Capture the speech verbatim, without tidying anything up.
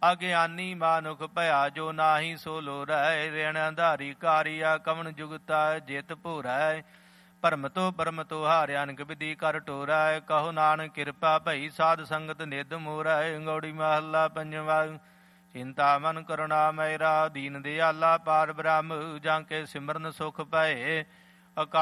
ਅਗਿਆਨੀ ਮਾਨੁਖ ਭਇਆ ਜੋ ਨਾਹੀ ਸੋ ਲੋਰੈ। ਰੇਣ ਅੰਧਾਰੀ ਕਾਰੀਆ ਕਵਣ ਜੁਗਤਾ ਜਿਤ ਭੂਰੈ। ਭਰਮ ਤੋ ਪਰਮ ਤੋ ਹਾਰਿਆ ਅਨਕ ਵਿਧੀ ਕਰ ਟੋਰੈ। ਕਹੋ ਨਾਨਕ ਕਿਰਪਾ ਭਈ ਸਾਧ ਸੰਗਤ ਨਿਧ ਮੋਰੈ। ਗੌੜੀ ਮਹੱਲਾ ਪੰਜਵਾ। ਚਿੰਤਾ ਮਨ ਕਰੁਣਾ ਮੈਰਾ ਦੀਨ ਦਿਆਲਾ ਪਾਰ ਬ੍ਰਹਮ। ਜਾਂ ਕੇ ਸਿਮਰਨ ਸੁਖ ਪਏ। ਅਕਾ